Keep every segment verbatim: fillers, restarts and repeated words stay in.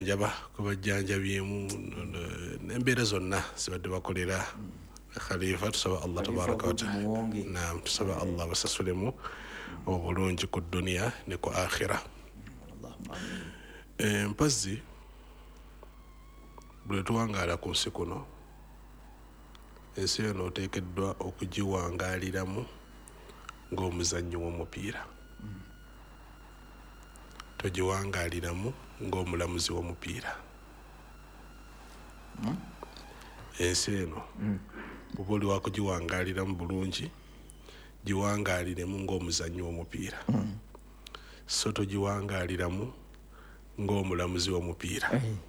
njaba kubajjanjabyemu n'embeera zonna zibadde bakolera khalifa tusaba Allah tabaraka wa ta'ala naam tusaba Allah basasulemu obulungi ku dunia ne ku akhira. Mpazi bwe tuwangaala ku nsi kuno ensi eno oteekeddwa okugiwangaaliramu ng'omuzannyo w'omupiira togiwangaaliramu ng'omulamuzi w'omupiira. Ensi eno bw'oba oli wakugiwangaaliramu bulungi giwangaaliremu ng'omuzannyo w'omupiira so togiwangaaliramu ng'omulamuzi w'omupiira.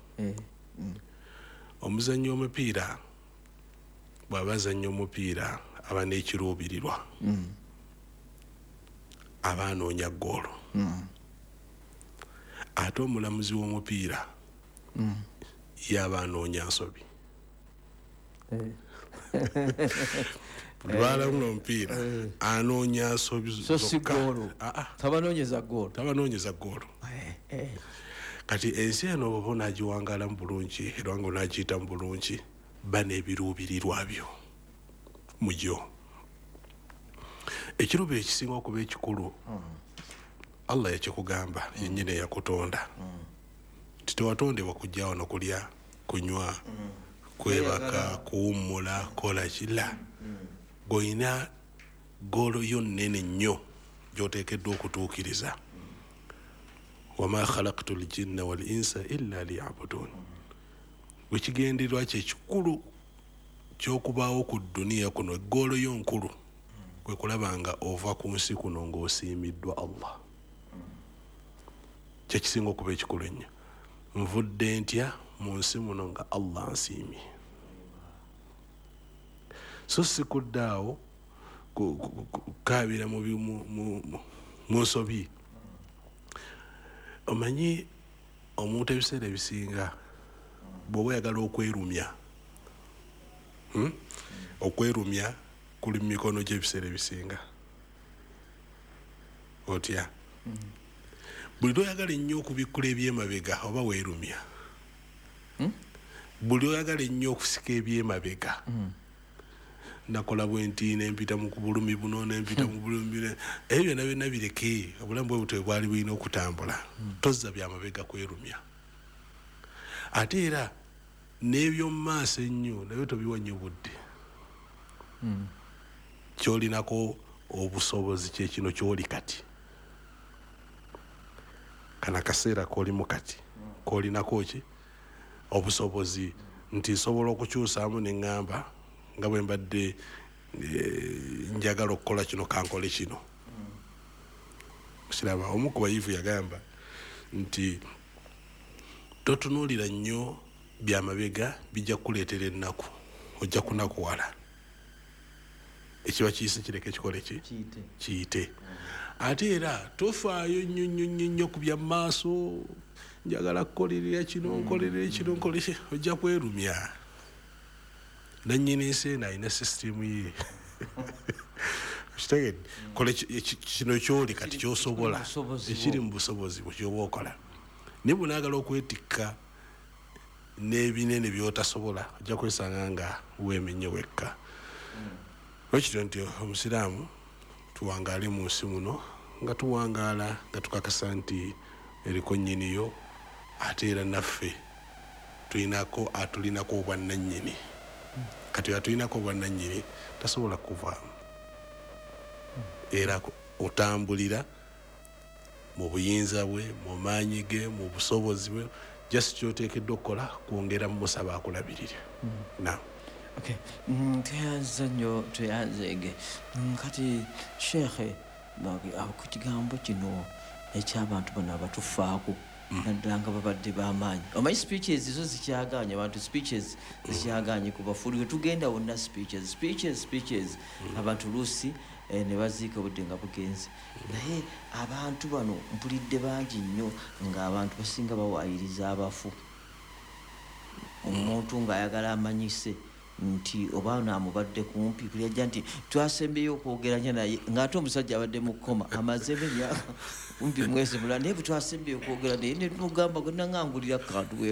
Omuzannyo w'omupiira bw'aba azannya omupiira aba n'ekiruubirirwa aba anoonya ggoolo ate omulamuzi w'omupiira yaba anoonya nsobi. Lwalamula omupiira anoonya nsobi zokka tabanoonyeza ggoolo tabanoonyeza ggoolo. Kati ensi eno bw'oba onaagiwangaalamu bulungi era nga onaagiyitamu bulungi ba n'ebiruubirirwa byo mu gyo. Ekiruubiro ekisinga okuba ekikulu Allah yakikugamba yennyini eyakutonda nti tewatondebwa kujja wano kulya kunywa kwebaka kuwummula kola kila goyina ggoolo yo nnene nnyo gy'oteekeddwa okutuukiriza. wama khalaqtu ljinna wal insa illa liyabudun. Wekigendererwa kye kikulu ky'okubaawo ku duniya kuno eggoolo yo nkulu kwe kulaba nga ova ku nsi kuno ng'osiimiddwa Allah. Kye kisinga okuba ekikulu ennyo. Nvudde ntya mu nsi muno nga Allah ansiimye. So sikuddaawo kukaabira mu nsobi. Omanyi omuntu ebiseera ebisinga bw'oba oyagala okwerumya hmm? okwerumya kuli mu mikono gy'ebiseera ebisinga otya buli lw'oyagala ennyo okubikkula ebyemabega oba weerumya buli oyagala ennyo okusika ebyemabega nakola bwenti nempita mu bulumi buno nempita mu bulumi ebyo byonna byonna bireke obulamu bwe butwe bwali bulina okutambula tozza byamabega kwerumya ate era n'ebyomu maaso ennyo nabyo tobiwa nnyo budde kyolinako obusobozi kyekino kyoli kati kana kaseera kolimu kati kolinako ki obusobozi nti nsobola okukyusaamu neŋŋamba nga bwe mbadde njagala okukola kino kankole kino. Kiraba omu ku bayivu yagamba nti totunuulira nnyo byamabega bijja kukuleetera ennaku ojja kunakuwala. Ekiba kiyise kireke kikole ki kiyite. Ate era tofaayo nnyo nnyo nnyo nnyo ku bya maaso njagala kukolerera kino nkolerera kino nkolere ojja kwerumya. Nannyini ensi eno alina sisitimu ye kitegedde kole kino kyoli kati kyosobola ekiri mu busobozi bwekyoba okola. Naye bw'onaagala okwetikka n'ebinene by'otasobola ojja kwesanga nga weemenye wekka. Ekityo nti omusiraamu tuwangaale mu nsi muno nga tuwangaala nga tukakasa nti eriko nnyiniyo ate era naffe tulinako atulinako obwannannyini. Kati atulinako obwannannyini tasobola kuvaamu era otambulira mu buyinza bwe mu maanyi ge mu busobozi bwe just kyoteekeddwa okukola kwongera mu musaba akulabirire. Naam. Okay. Tuyanze nnyo tuyanzege kati sheekhe ku kigambo kino eky'abantu bano abatufaako naddala nga babadde b'amaanyi. Omanyi speeches zo zikyaganye abantu speeches zikyaganye ku bafuli we tugenda wonna speeches speeches speeches abantu luusi ne baziika obudde nga bugenze. Naye abantu bano mpulidde bangi nnyo ng'abantu basinga bawaayiriza abafu. Omuntu ng'ayagala amanyise nti oba naamubadde kumpi kulyajja nti twasembeyo okwogeranya naye ng'ate omusajja abadde mu kkoma amazemu emyaka kumpi mwezi mulala naye bwe twasembeyo okwogera naye ne tugamba gwe naŋŋangulira kantu